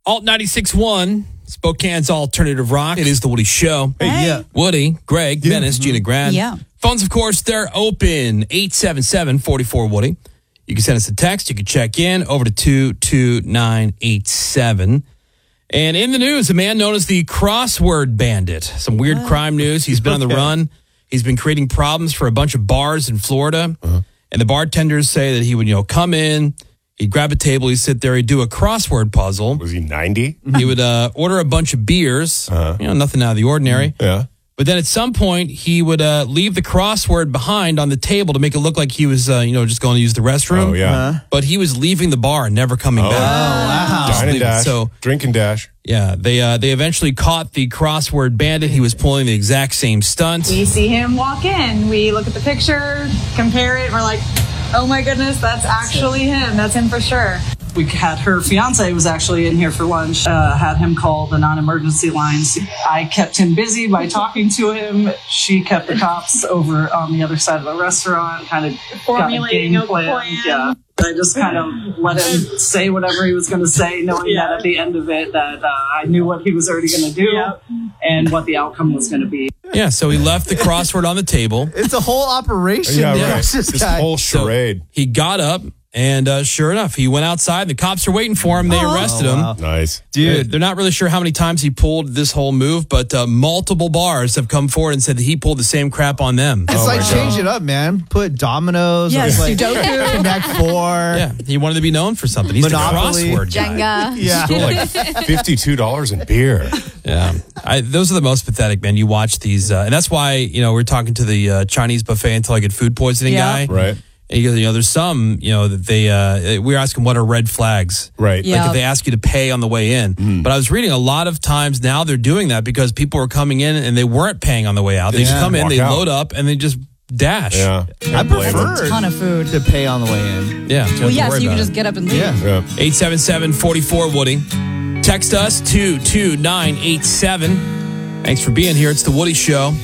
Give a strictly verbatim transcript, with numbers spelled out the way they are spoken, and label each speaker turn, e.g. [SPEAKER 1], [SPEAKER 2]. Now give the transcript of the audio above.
[SPEAKER 1] Alt ninety-six point one, Spokane's alternative rock. It is the Woody Show.
[SPEAKER 2] Hey. Yeah.
[SPEAKER 1] Woody, Greg,
[SPEAKER 2] Yeah.
[SPEAKER 1] Menace, Gina Grad.
[SPEAKER 3] Yeah.
[SPEAKER 1] Phones, of course, they're open. eight seven seven, four four, Woody. You can send us a text. You can check in over to two two nine eight seven. And in the news, a man known as the Crossword Bandit. Some weird
[SPEAKER 3] What?
[SPEAKER 1] crime news. He's been on the
[SPEAKER 2] Okay.
[SPEAKER 1] run. He's been creating problems for a bunch of bars in Florida.
[SPEAKER 2] Uh-huh.
[SPEAKER 1] And the bartenders say that he would, you know, come in, he'd grab a table, he'd sit there, he'd do a crossword puzzle.
[SPEAKER 4] Was he ninety?
[SPEAKER 1] He would uh, order a bunch of beers,
[SPEAKER 4] Uh-huh.
[SPEAKER 1] you know, nothing out of the ordinary.
[SPEAKER 4] Yeah.
[SPEAKER 1] But then at some point, he would uh, leave the crossword behind on the table to make it look like he was, uh, you know, just going to use the restroom.
[SPEAKER 4] Oh, yeah.
[SPEAKER 2] Uh-huh.
[SPEAKER 1] But he was leaving the bar and never coming
[SPEAKER 4] Oh.
[SPEAKER 1] back.
[SPEAKER 2] wow.
[SPEAKER 1] Just
[SPEAKER 4] Dine and
[SPEAKER 1] leaving.
[SPEAKER 4] dash.
[SPEAKER 1] So,
[SPEAKER 4] Drink and dash.
[SPEAKER 1] yeah, they uh, they eventually caught the crossword bandit. He was pulling the exact same stunt.
[SPEAKER 5] We see him walk in. We look at the picture, compare it. We're like, oh my goodness, that's actually him. That's him for sure.
[SPEAKER 6] We had her fiance was actually in here for lunch, uh, had him call the non-emergency lines. I kept him busy by talking to him. She kept the cops over on the other side of the restaurant, kind of
[SPEAKER 5] Formulating
[SPEAKER 6] got
[SPEAKER 5] a
[SPEAKER 6] a game plan.
[SPEAKER 5] plan.
[SPEAKER 6] Yeah. I just kind of let him say whatever he was going to say, knowing
[SPEAKER 5] Yeah.
[SPEAKER 6] that at the end of it, that uh, I knew what he was already going to do
[SPEAKER 5] Yep.
[SPEAKER 6] and what the outcome was going to be.
[SPEAKER 1] Yeah, so he left the crossword on the table.
[SPEAKER 2] It's a whole operation.
[SPEAKER 4] Yeah,
[SPEAKER 2] to
[SPEAKER 4] right.
[SPEAKER 2] catch This
[SPEAKER 4] This
[SPEAKER 2] guy.
[SPEAKER 4] whole
[SPEAKER 1] So
[SPEAKER 4] charade.
[SPEAKER 1] he got up, and uh, sure enough, he went outside. The cops are waiting for him. They
[SPEAKER 2] Oh.
[SPEAKER 1] arrested
[SPEAKER 2] Oh, wow.
[SPEAKER 1] him.
[SPEAKER 4] Nice.
[SPEAKER 1] They're,
[SPEAKER 2] Dude.
[SPEAKER 1] they're not really sure how many times he pulled this whole move, but uh, multiple bars have come forward and said that he pulled the same crap on them.
[SPEAKER 2] It's
[SPEAKER 4] Oh
[SPEAKER 2] like
[SPEAKER 4] my
[SPEAKER 2] change
[SPEAKER 4] God.
[SPEAKER 2] it up, man. Put dominoes.
[SPEAKER 3] Yeah,
[SPEAKER 2] or like
[SPEAKER 3] Sudoku.
[SPEAKER 2] Connect Four.
[SPEAKER 1] Yeah, he wanted to be known for something. He's
[SPEAKER 2] Monopoly.
[SPEAKER 1] the crossword guy.
[SPEAKER 3] Jenga.
[SPEAKER 2] Yeah.
[SPEAKER 4] Still like fifty-two dollars in beer.
[SPEAKER 1] Yeah, I, those are the most pathetic, man. You watch these, uh, and that's why you know we're talking to the uh, Chinese buffet until I get food poisoning
[SPEAKER 3] Yeah.
[SPEAKER 1] guy.
[SPEAKER 4] Right.
[SPEAKER 1] And he goes, you know, there's some, you know, that they, uh, we were asking what are red flags?
[SPEAKER 4] Right.
[SPEAKER 3] Yeah.
[SPEAKER 1] Like if they ask you to pay on the way in. But I was reading a lot of times now they're doing that because people are coming in and they weren't paying on the way out. They just
[SPEAKER 2] Yeah.
[SPEAKER 1] come in,
[SPEAKER 4] Walk
[SPEAKER 1] they
[SPEAKER 4] out.
[SPEAKER 1] load up, and they just dash.
[SPEAKER 4] Yeah.
[SPEAKER 2] I
[SPEAKER 4] Can't blame him.
[SPEAKER 2] prefer
[SPEAKER 3] Ton of food.
[SPEAKER 2] to pay on the way in.
[SPEAKER 1] Yeah.
[SPEAKER 3] Well, yeah, so you can just get up and leave.
[SPEAKER 2] Yeah.
[SPEAKER 4] Yeah.
[SPEAKER 1] eight seven seven, four four, Woody. Text us two two nine eight seven. Thanks for being here. It's the Woody Show.